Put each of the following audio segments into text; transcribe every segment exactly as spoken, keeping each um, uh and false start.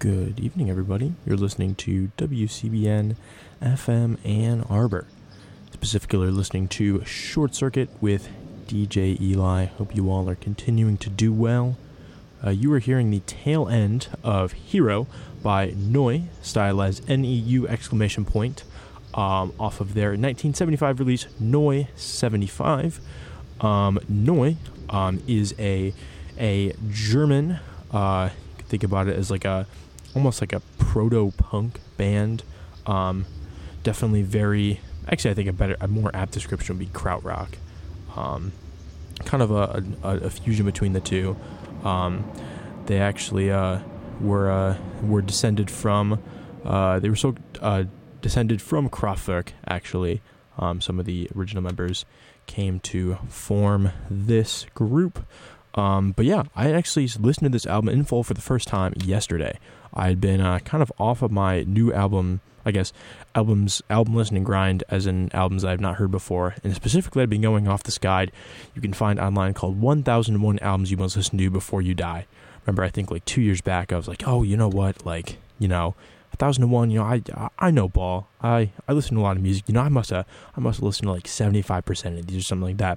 Good evening, everybody. You're listening to W C B N F M Ann Arbor. Specifically listening to Short Circuit with D J Eli. Hope you all are continuing to do well. Uh, you are hearing the tail end of Hero by Noi, stylized N E U exclamation point, um, off of their nineteen seventy-five release Noi seventy-five. Um, Noi um, is a a German, uh, you can think about it as like a almost like a proto-punk band. Um, definitely very, actually I think a better, a more apt description would be krautrock. Um, kind of a, a, a fusion between the two. Um, they actually uh, were uh, were descended from, uh, they were so uh, descended from Kraftwerk, actually. Um, some of the original members came to form this group. Um, but yeah, I actually listened to this album in full for the first time yesterday. I had been uh, kind of off of my new album, I guess, albums, album listening grind, as in albums I've not heard before. And specifically, I've been going off this guide you can find online called one thousand one Albums You Must Listen to Before You Die. Remember, I think like two years back, I was like, oh, you know what? Like, you know, one thousand one, you know, I I know ball. I, I listen to a lot of music. You know, I must have, I must have listened to like seventy-five percent of these or something like that.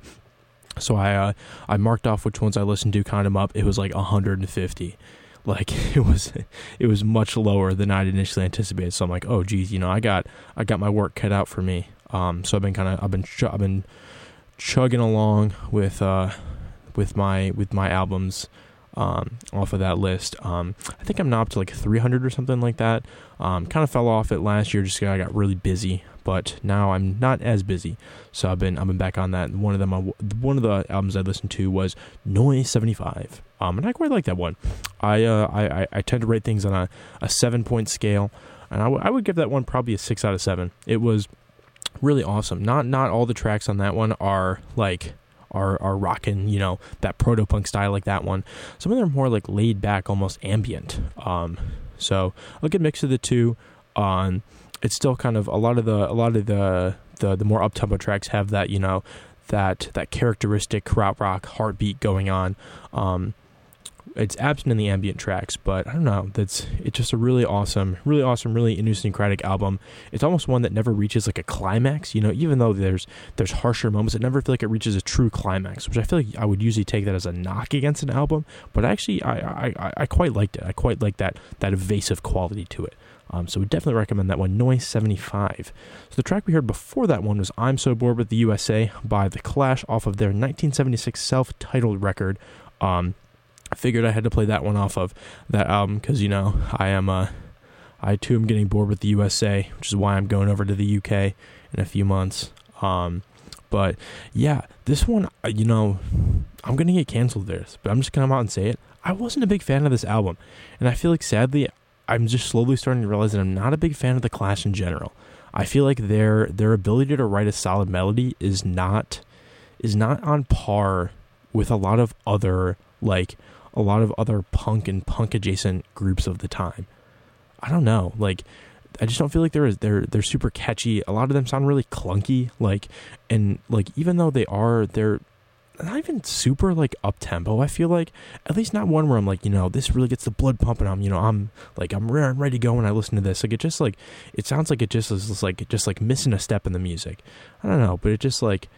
So I uh, I marked off which ones I listened to, counted them up. It was like one hundred fifty. Like it was, it was much lower than I'd initially anticipated. So I'm like, oh geez, you know, I got, I got my work cut out for me. Um, so I've been kind of, I've been, ch- I've been chugging along with, uh, with my, with my albums, um, off of that list. Um, I think I'm now up to like three hundred or something like that. Um, kind of fell off it last year just because I got really busy, but now I'm not as busy. So I've been, I've been back on that. One of them, one of the albums I listened to was Noi seventy-five. Um, and I quite like that one. I, uh, I, I tend to rate things on a, a seven point scale, and I, w- I would give that one probably a six out of seven. It was really awesome. Not, not all the tracks on that one are like, are, are rocking, you know, that proto-punk style like that one. Some of them are more like laid back, almost ambient. Um, so a good mix of the two. Um, it's still kind of a lot of the, a lot of the, the, the more up-tempo tracks have that, you know, that, that characteristic krautrock heartbeat going on. Um, It's absent in the ambient tracks, but I don't know. That's it's just a really awesome, really awesome, really idiosyncratic album. It's almost one that never reaches like a climax. You know, even though there's there's harsher moments, I never feel like it reaches a true climax, which I feel like I would usually take that as a knock against an album. But actually, I I, I quite liked it. I quite like that that evasive quality to it. Um, so we definitely recommend that one, Noi seventy-five. So the track we heard before that one was I'm So Bored with the U S A by The Clash off of their nineteen seventy-six self-titled record. Um, I figured I had to play that one off of that album because, you know, I am, uh, I too am getting bored with the U S A, which is why I'm going over to the U K in a few months. Um, but yeah, this one, you know, I'm going to get canceled this, but I'm just going to come out and say it. I wasn't a big fan of this album. And I feel like, sadly, I'm just slowly starting to realize that I'm not a big fan of The Clash in general. I feel like their, their ability to write a solid melody is not, is not on par with a lot of other, like, a lot of other punk and punk adjacent groups of the time. I don't know, like I just don't feel like they're they're they're super catchy. A lot of them sound really clunky, like and like even though they are they're not even super like up tempo. I feel like at least not one where I'm like, you know, this really gets the blood pumping. I'm you know I'm like I'm ready to go when I listen to this. Like it just like it sounds like it just is just like just like missing a step in the music. I don't know, but it just like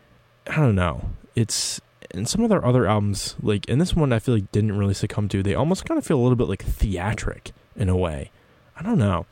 I don't know. It's and some of their other albums, like, and this one I feel like didn't really succumb to, they almost kind of feel a little bit like theatric in a way. I don't know.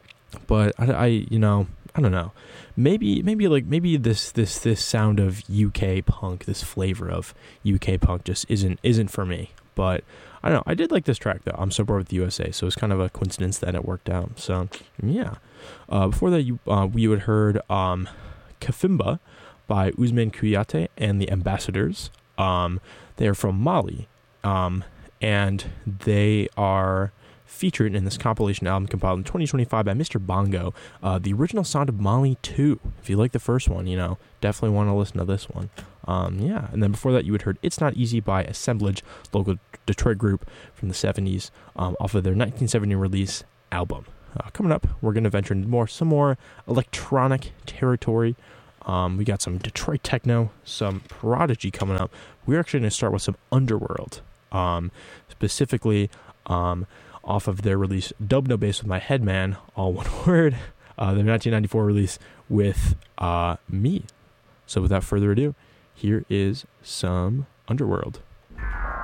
But I, I you know, I don't know. Maybe, maybe like, maybe this, this, this sound of U K punk, this flavor of U K punk just isn't, isn't for me. But I don't know. I did like this track though. I'm So Bored with the U S A. So it's kind of a coincidence that it worked out. So yeah. Uh, before that, you, uh, we had heard, um, Kafimba by Ousmane Kouyaté and the Ambassadors. Um, they are from Mali, um, and they are featured in this compilation album compiled in twenty twenty-five by Mister Bongo, uh, the original sound of Mali two. If you like the first one, you know, definitely want to listen to this one. Um, yeah, and then before that you had heard It's Not Easy by Assemblage, local Detroit group from the seventies, um, off of their nineteen seventy release album. Uh, coming up, we're going to venture into more, some more electronic territory. Um, we got some Detroit techno, some Prodigy coming up. We're actually going to start with some Underworld. Um, specifically, um, off of their release Dub No Bass with My Headman, all one word, uh, their nineteen ninety-four release with uh, Me. So without further ado, here is some Underworld.